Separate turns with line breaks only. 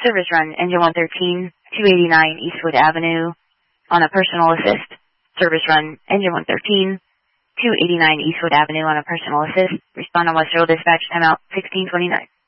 Service run, engine 113, 289 Eastwood Avenue on a personal assist. Service run, engine 113, 289 Eastwood Avenue on a personal assist. Respond on Western Dispatch, timeout 1629.